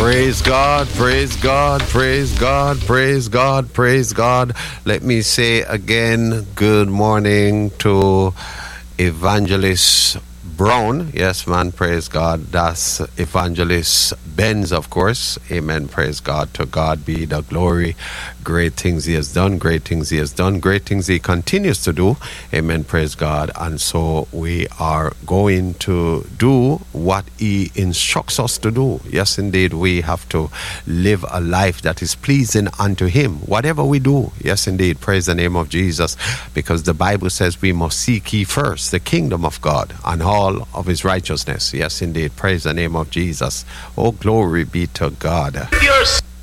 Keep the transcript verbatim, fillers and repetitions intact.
Praise God, praise God, praise God, praise God, praise God. Let me say again, good morning to Evangelist Brown. Yes, man, praise God. That's Evangelist Benz, of course. Amen, praise God. To God be the glory. Great things he has done, great things he has done, great things he continues to do. Amen, praise God. And so we are going to do what he instructs us to do. Yes, indeed, we have to live a life that is pleasing unto him. Whatever we do, yes, indeed, praise the name of Jesus. Because the Bible says we must seek ye first the kingdom of God and all of his righteousness. Yes, indeed, praise the name of Jesus. Oh, glory be to God. Yes.